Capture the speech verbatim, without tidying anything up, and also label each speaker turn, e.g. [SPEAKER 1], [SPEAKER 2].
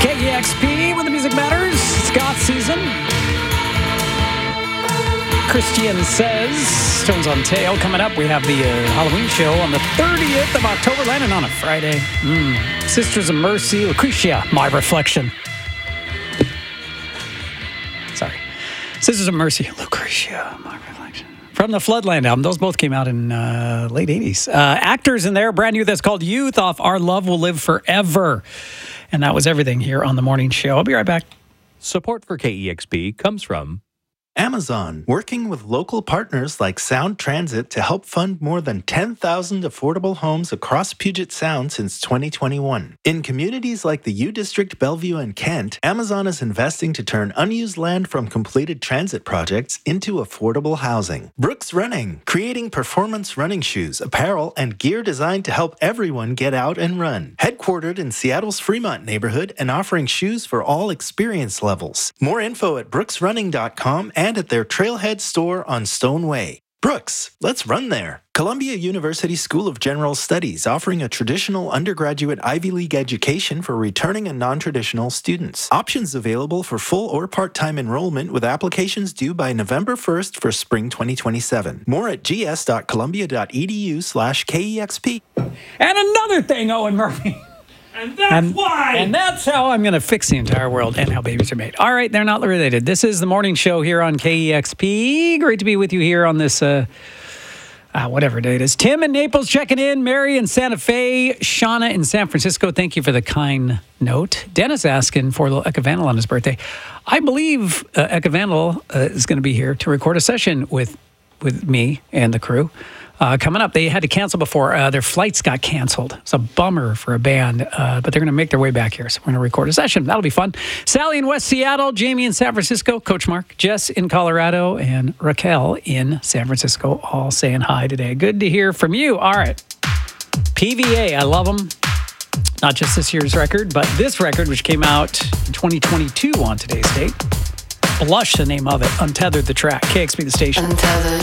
[SPEAKER 1] K E X P when the music matters. It's goth season. Christian Says, Stones on Tail. Coming up, we have the uh, Halloween show on the thirtieth of October, landing on a Friday. Mm. Sisters of Mercy, Lucretia, My Reflection. Sorry. Sisters of Mercy, Lucretia, My Reflection. From the Floodland album. Those both came out in uh, late eighties. Uh, actors in there, brand new, that's called Youth off Our Love Will Live Forever. And that was everything here on the morning show. I'll be right back.
[SPEAKER 2] Support for K E X P comes from
[SPEAKER 3] Amazon, working with local partners like Sound Transit to help fund more than ten thousand affordable homes across Puget Sound since twenty twenty-one. In communities like the U District, Bellevue, and Kent, Amazon is investing to turn unused land from completed transit projects into affordable housing. Brooks Running, creating performance running shoes, apparel, and gear designed to help everyone get out and run. Headquartered in Seattle's Fremont neighborhood and offering shoes for all experience levels. More info at brooks running dot com and and at their Trailhead store on Stone Way. Brooks, let's run there. Columbia University School of General Studies, offering a traditional undergraduate Ivy League education for returning and non-traditional students. Options available for full or part-time enrollment with applications due by November first for spring twenty twenty-seven. More at gs.columbia.edu slash KEXP.
[SPEAKER 1] And another thing, Owen Murphy.
[SPEAKER 4] And that's
[SPEAKER 1] and,
[SPEAKER 4] why.
[SPEAKER 1] And that's how I'm going to fix the entire world and how babies are made. All right, they're not related. This is the morning show here on K E X P. Great to be with you here on this, uh, uh, whatever day it is. Tim in Naples checking in. Mary in Santa Fe. Shauna in San Francisco. Thank you for the kind note. Dennis asking for a little Ekavanel on his birthday. I believe uh, Ekavanel uh, is going to be here to record a session with, with me and the crew. Uh, coming up, they had to cancel before. Uh, their flights got canceled. It's a bummer for a band, uh, but they're going to make their way back here. So we're going to record a session. That'll be fun. Sally in West Seattle, Jamie in San Francisco, Coach Mark, Jess in Colorado, and Raquel in San Francisco, all saying hi today. Good to hear from you. All right. P V A, I love them. Not just this year's record, but this record, which came out in twenty twenty-two on today's date. Blush, the name of it. Untethered, the track. K X P, the station.
[SPEAKER 5] Untethered.